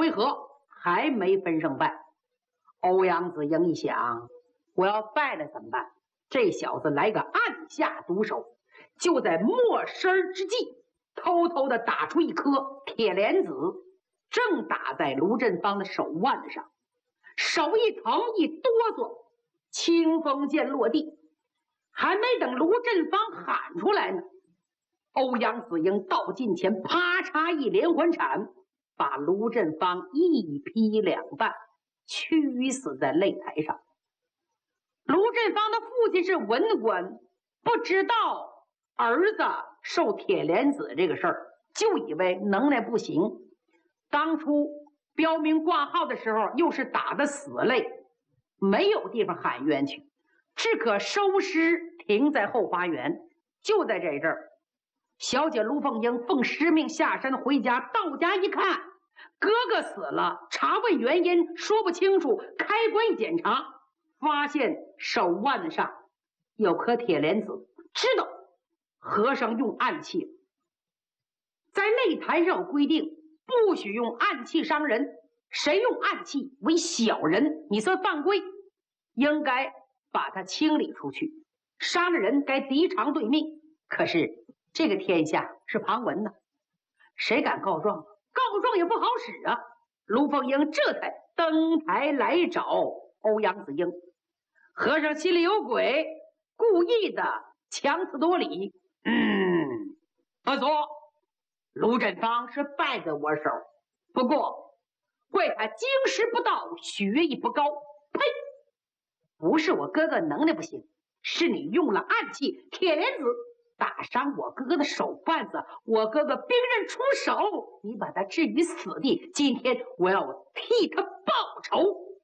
回合还没分胜败。欧阳子英一想，我要败了怎么办？这小子来个按下毒手，就在没身之际，偷偷的打出一颗铁莲子，正打在卢振邦的手腕子上。手一疼一哆嗦，清风剑落地，还没等卢振邦喊出来呢，欧阳子英到近前，啪嚓一连环铲，把卢振邦一劈两半，屈死在擂台上。卢振邦的父亲是文官，不知道儿子受铁莲子这个事儿，就以为能耐不行。当初标明挂号的时候，又是打的死擂，没有地方喊冤去，只可收尸停在后花园。就在这阵儿，小姐卢凤英奉师命下山回家，到家一看，哥哥死了，查问原因说不清楚，开棺一检查，发现手腕子上有颗铁莲子，知道和尚用暗器。在擂台上有规定，不许用暗器伤人，谁用暗器为小人，你算犯规，应该把他清理出去，伤了人该敌偿对命。可是这个天下是旁文呢，谁敢告状？告状也不好使啊。卢凤英这才登台来找欧阳子英。和尚心里有鬼，故意的强词夺理。不错，卢振邦是败在我手，不过怪他经师不到，学艺不高。呸！不是我哥哥能耐不行，是你用了暗器铁莲子打伤我哥哥的手腕子，我哥哥兵刃出手，你把他置于死地。今天我要替他报仇。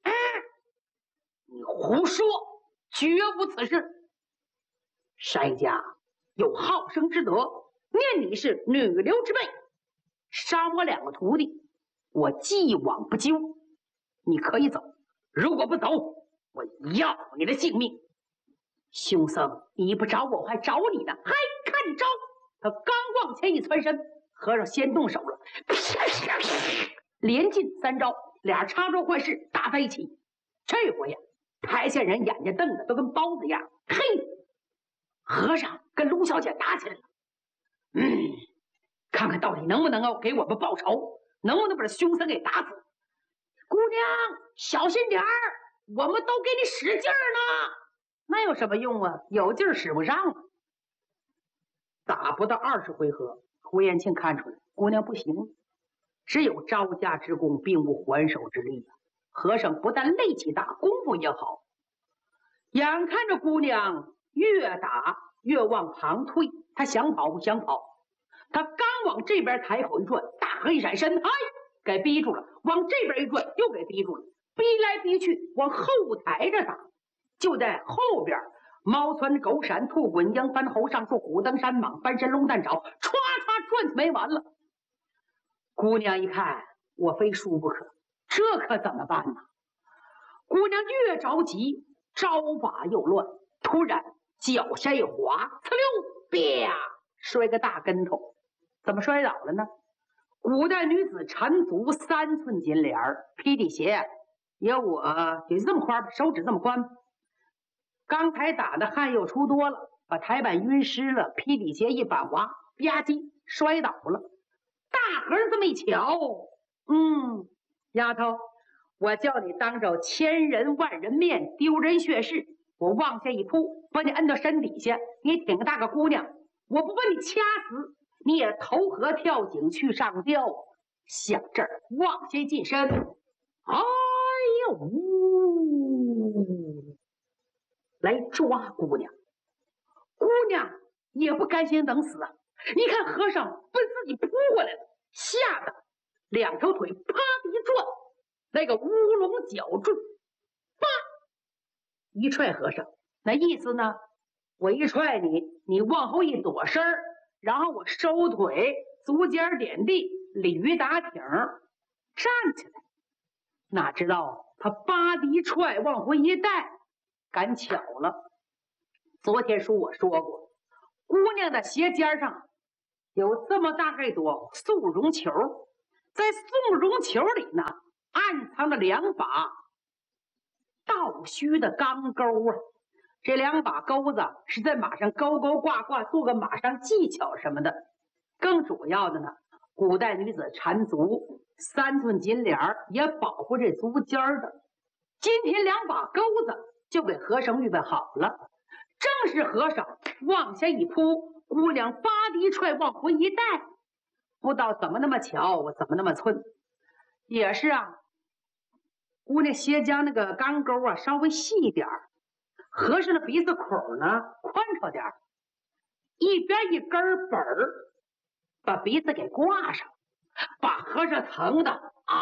你胡说，绝无此事。筛家有好生之德，念你是女流之辈，杀我2个徒弟，我既往不咎。你可以走，如果不走，我要你的性命。凶僧，你不找我，我还找你呢。还看招！他刚往前一窜身，和尚先动手了，连进3招，俩插招换式打在一起。这回呀，台下人眼睛瞪的都跟包子一样。嘿，和尚跟卢小姐打起来了。看看到底能不能给我们报仇，能不能把这凶僧给打死。姑娘小心点儿，我们都给你使劲儿呢。那有什么用啊？有劲儿使不上啊。打不到20回合，胡延庆看出来姑娘不行，只有招架之功，并无还手之力啊。和尚不但力气大，功夫也好，眼看着姑娘越打越往旁退，他想跑不想跑，他刚往这边台口一转，大喝一闪身，哎，给逼住了，往这边一转又给逼住了，逼来逼去往后台这打。就在后边，猫窜狗闪，兔滚鹰翻，猴上树，虎登山，蟒翻身，龙蛋爪，唰唰转没完了。姑娘一看我非输不可，这可怎么办呢？姑娘越着急，招法又乱，突然脚下一滑，呲溜，啪，摔个大跟头。怎么摔倒了呢？古代女子缠足3寸金莲，皮底鞋有我也这么宽，手指这么宽。刚才打的汗又出多了，把台板晕湿了，皮底鞋一板滑，吧唧摔倒了。大和尚这么一瞧，丫头，我叫你当着千人万人面丢人血事，我往下一扑，把你摁到山底下，你挺个大个姑娘，我不把你掐死，你也投河跳井去上吊。想这儿往下近身，哎呦，来抓姑娘。姑娘也不甘心等死啊！一看和尚奔自己扑过来了，吓得2条腿啪的一转，那个乌龙脚坠，啪一踹和尚。那意思呢？我一踹你，你往后一躲身儿，然后我收腿，足尖点地，鲤鱼打挺，站起来。哪知道他啪的一踹，往回一带，赶巧了。昨天书我说过，姑娘的鞋尖上有这么大个一朵素绒球， 在宋绒球里呢，暗藏着2把倒须的钢钩啊。这2把钩子是在马上勾勾挂挂，做个马上技巧什么的。更主要的呢，古代女子缠足，3寸金莲也保护这足尖的。今天2把钩子就给和尚预备好了，正是和尚往下一扑，姑娘拔地踹往回一带，不知道怎么那么巧，怎么那么寸，也是啊。姑娘斜将那个钢钩啊稍微细一点，和尚的鼻子孔呢宽敞点，一边一根本儿，把鼻子给挂上，把和尚疼的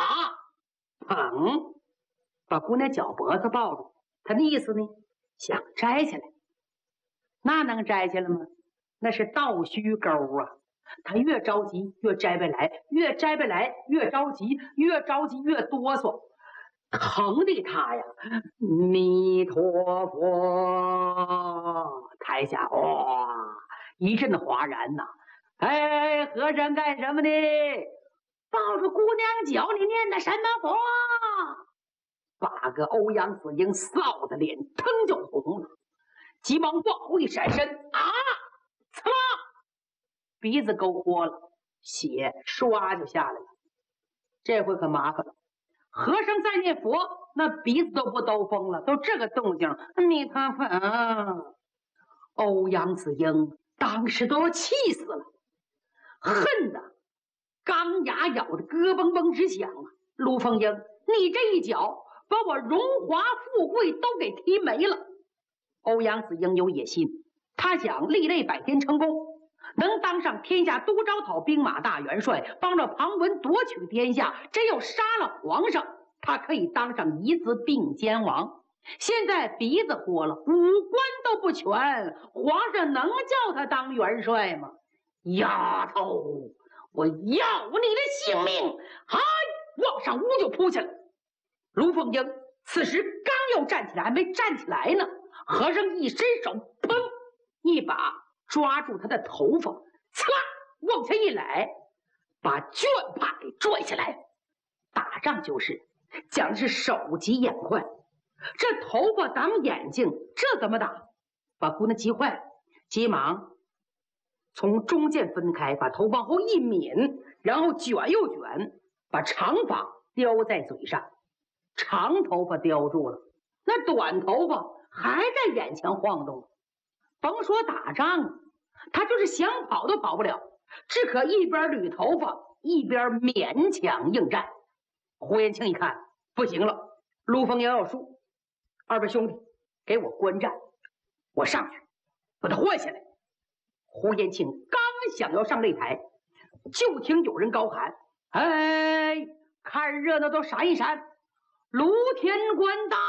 捧，把姑娘脚脖子抱住。他的意思呢，想摘下来，那能摘下来吗？那是倒须钩啊。他越着急越摘不来，越摘不来越着急，越着急越哆嗦，疼的他呀，弥陀佛！台下哇一阵的哗然呐。哎，和尚干什么呢？抱住姑娘脚，你念的什么佛？把个欧阳子英臊的脸腾就红了，急忙往后一闪身，呲啦，鼻子勾豁了，血唰就下来了。这回可麻烦了，和尚在念佛，那鼻子都不兜风了，都这个动静，你看看，欧阳子英当时都要气死了，恨得钢牙咬得咯嘣嘣直响啊！陆凤英，你这一脚把我荣华富贵都给踢没了。欧阳子英有野心，他想历累百天成功，能当上天下都招讨兵马大元帅，帮着庞文夺取天下。真要杀了皇上，他可以当上一字并肩王。现在鼻子豁了，五官都不全，皇上能叫他当元帅吗？丫头，我要你的性命！往上屋就扑去了。卢凤英此时刚要站起来，还没站起来呢，和尚一伸手，砰，一把抓住他的头发，呲啦往下一揽，把绢帕给拽下来。打仗就是讲的是手疾眼快，这头发挡眼睛，这怎么打？把姑娘急坏了，急忙从中间分开，把头往后一抿，然后卷又卷，把长发叼在嘴上。长头发叼住了，那短头发还在眼前晃动。甭说打仗，他就是想跑都跑不了，只可一边捋头发一边勉强应战。胡延庆一看不行了，陆凤英要输，二位兄弟给我观战，我上去把他换下来。胡延庆刚想要上擂台，就听有人高喊：哎，看热闹都闪一闪，卢天官到！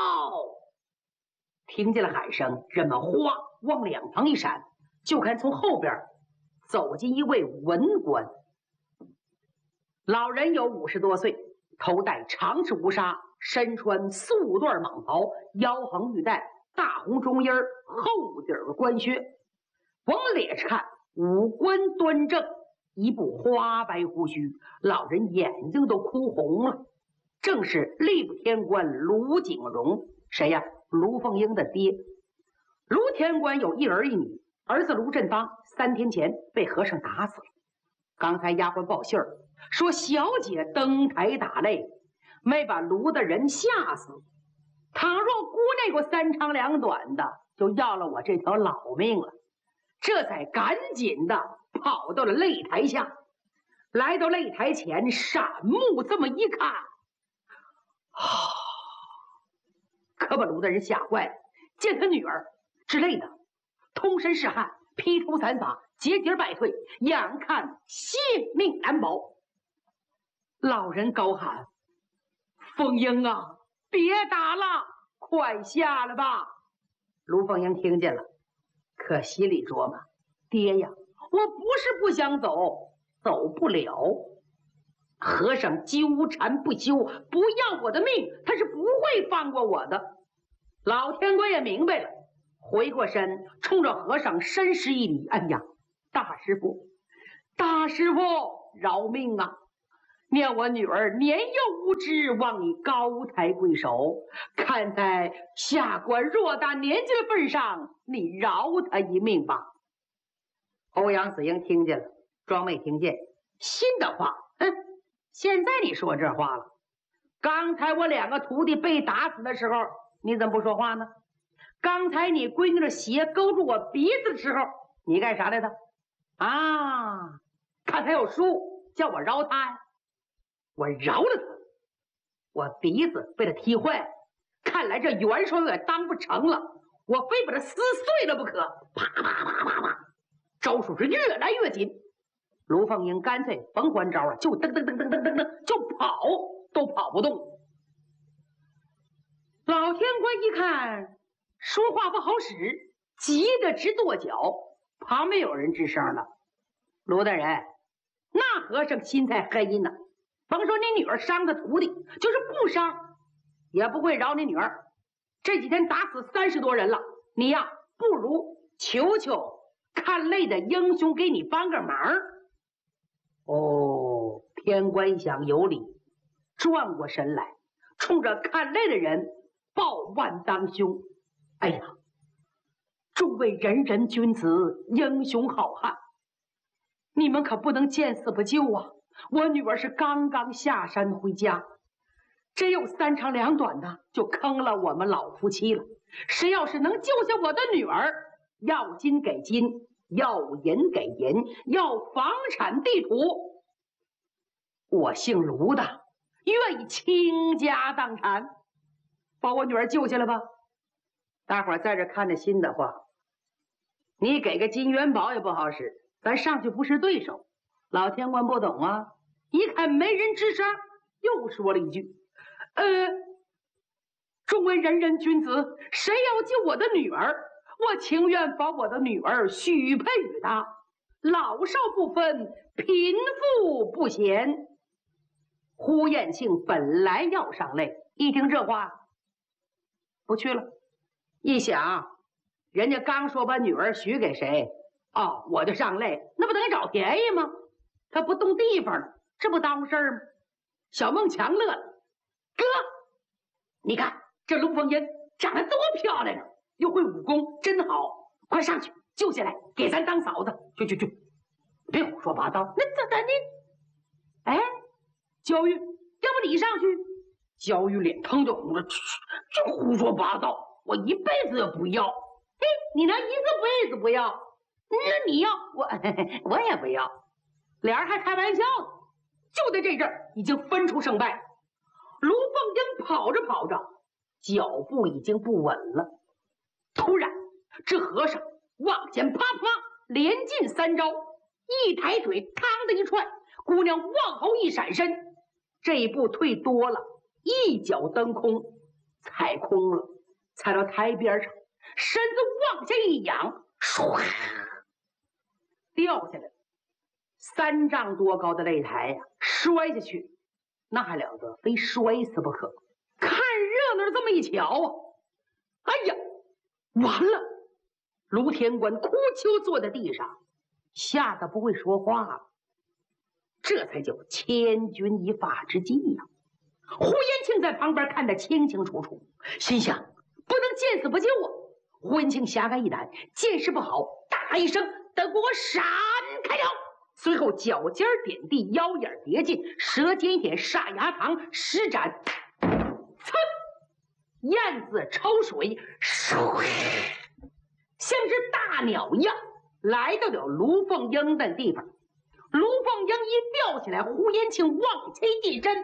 听见了喊声，人们哗往两旁一闪，就看从后边走进一位文官。老人有50多岁，头戴长赤乌纱，身穿素缎蟒袍，腰横玉带，大红中衣厚底官靴。往脸上看，五官端正，一部花白胡须，老人眼睛都哭红了。正是吏部天官卢景荣。谁呀？卢凤英的爹。卢天官有一儿一女，儿子卢振邦3天前被和尚打死了。刚才丫鬟报信儿说小姐登台打擂，没把卢的人吓死。倘若姑那个3长2短的，就要了我这条老命了。这才赶紧的跑到了擂台下，来到擂台前，闪目这么一看，可把卢的人吓坏了。见他女儿之类的，通身是汗，披头散发，节节败退，眼看性命难保。老人高喊：凤英啊，别打了，快下来吧。卢凤英听见了，可心里琢磨：爹呀，我不是不想走，走不了。和尚纠缠不休，不要我的命，他是不会放过我的。老天官也明白了，回过身冲着和尚深施一礼：哎呀，大师傅，大师傅饶命啊！ 念我女儿年幼无知，望你高抬贵手，看在下官偌大年纪的份上，你饶他一命吧。欧阳子英听见了，装没听见，新的话，现在你说这话了。刚才我2个徒弟被打死的时候，你怎么不说话呢？刚才你闺女的鞋勾住我鼻子的时候，你干啥来着？啊，看他有书，叫我饶他呀。我饶了他，我鼻子被他踢坏，看来这元帅也当不成了，我非把他撕碎了不可。啪啪啪啪啪，招数是越来越紧。卢凤英干脆甭还招了，就噔噔噔噔噔噔噔就跑，都跑不动。老天官一看说话不好使，急得直跺脚。旁边有人吱声了：“卢大人，那和尚心才黑呢。甭说你女儿伤的徒弟，就是不伤，也不会饶你女儿。这几天打死30多人了，你呀，不如求求看累的英雄给你帮个忙。”哦，天官一想有理，转过身来，冲着看累的人抱腕当胸：“哎呀，诸位仁人君子，英雄好汉，你们可不能见死不救啊！我女儿是刚刚下山回家，真有3长2短的，就坑了我们老夫妻了。谁要是能救下我的女儿，要金给金，要银给银，要房产地土，我姓卢的愿意倾家荡产，把我女儿救下来吧。大伙儿在这看着心的话，你给个金元宝也不好使，咱上去不是对手。老天官不懂啊，一看没人吱声，又说了一句：“众位仁人君子，谁要救我的女儿，我情愿把我的女儿许配与他，老少不分，贫富不嫌。”呼延庆本来要上擂，一听这话，不去了。一想，人家刚说把女儿许给谁，我就上擂，那不等于找便宜吗？他不动地方了，这不耽误事儿吗？小孟强乐了：“哥，你看这卢凤英长得多漂亮啊，又会武功，真好，快上去救下来，给咱当嫂子。去，别胡说八道。那你，焦玉，要不你上去？”焦玉脸腾就红了：“这胡说八道，我一辈子也不要。”“你能一辈子不要？那你要我也不要。”俩人还开玩笑呢。就在这阵儿，已经分出胜败。卢凤英跑着跑着，脚步已经不稳了。突然，这和尚往前啪啪连进3招，一抬腿，嘡的一踹，姑娘往后一闪身，这一步退多了，一脚蹬空，踩空了，踩到台边上，身子往下一仰，唰，掉下来。3丈多高的擂台呀，摔下去，那还了得，非摔死不可。看热闹这么一瞧哎呀，完了！卢天官哭丘坐在地上，吓得不会说话了。这才叫千钧一发之际呀！呼延庆在旁边看得清清楚楚，心想不能见死不救啊！呼延庆侠肝一胆，见势不好，大一声：“等给我闪开了！”随后脚尖点地，腰眼叠进，舌尖舔煞牙糖，施展，噌，燕子抽水，像只大鸟一样来到了卢凤英的地方。卢凤英一吊起来，呼延庆往前一伸，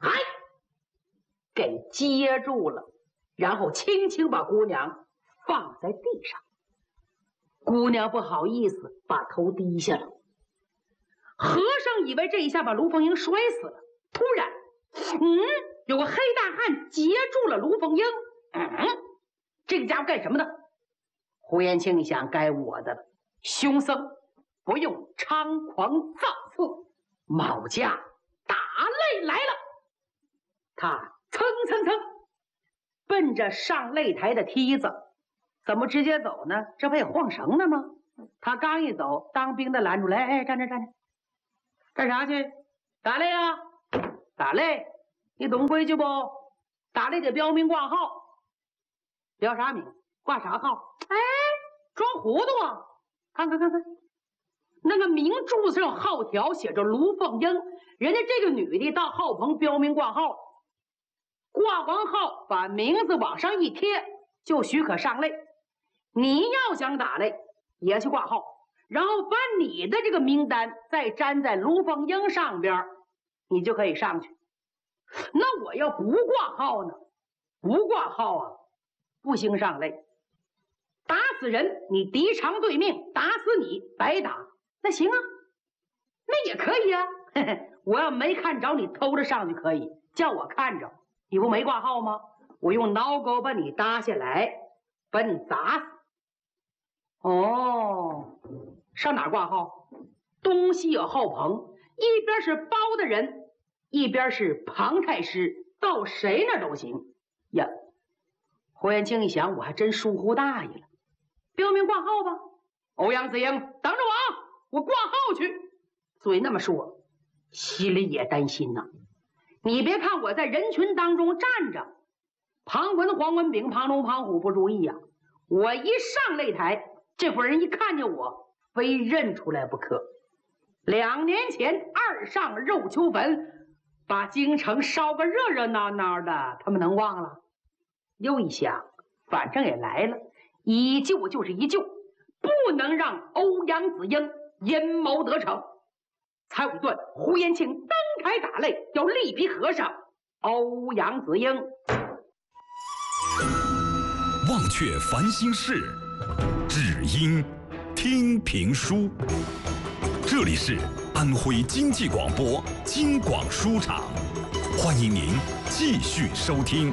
给接住了，然后轻轻把姑娘放在地上。姑娘不好意思，把头低下了。和尚以为这一下把卢凤英摔死了，突然，有个黑大汉截住了卢凤英。这个家伙干什么的？呼延庆想，该我的了。凶僧不用猖狂造次，卯家打擂来了。他蹭蹭蹭奔着上擂台的梯子，怎么直接走呢？这不也晃绳呢吗？他刚一走，当兵的拦住，来，站着，干啥去？打擂啊！ 打擂，你懂规矩不？打擂得标名挂号，标啥名？挂啥号？哎，装糊涂啊！看，那个明柱子上号条写着卢凤英，人家这个女的到号棚标名挂号，挂完号把名字往上一贴，就许可上擂。你要想打擂，也去挂号，然后把你的这个名单再粘在卢凤英上边，你就可以上去。那我要不挂号呢？不挂号啊，不兴上擂。打死人，你敌偿对命；打死你，白打。那行啊，那也可以啊。嘿嘿，我要没看着你偷着上去可以，叫我看着，你不没挂号吗？我用挠钩把你搭下来，把你砸死。哦，上哪挂号？东西有号棚，一边是包大人，一边是庞太师，到谁那都行呀。胡延庆一想，我还真疏忽大意了，标明挂号吧。欧阳子英，等着我啊，我挂号去。嘴那么说，心里也担心呐。你别看我在人群当中站着，庞文、黄文炳、庞龙、庞虎不注意呀，我一上擂台，这伙人一看见我，非认出来不可。2年前二上肉球坟，把京城烧个热热闹闹的，他们能忘了？又一想，反正也来了，一救就是一救，不能让欧阳子英阴谋得逞。才有一段胡延庆登台打擂，要力比和尚欧阳子英。 忘却烦心事，只因听评书。这里是安徽经济广播京广书场，欢迎您继续收听。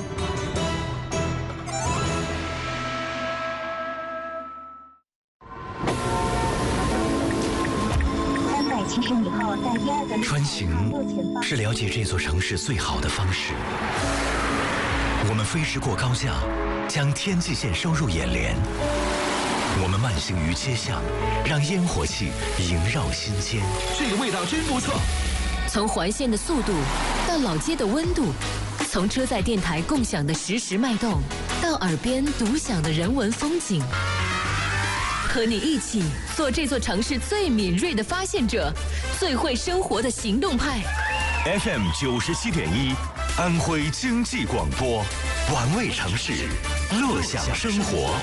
穿行是了解这座城市最好的方式。我们飞驰过高架，将天际线收入眼帘。我们慢行于街巷，让烟火气萦绕心间。 这个味道真不错。 从环线的速度到老街的温度，从车载电台共享的实时脉动，到耳边独享的人文风景。和你一起做这座城市最敏锐的发现者，最会生活的行动派。 FM 97.1，安徽经济广播， 玩味城市，乐享生活。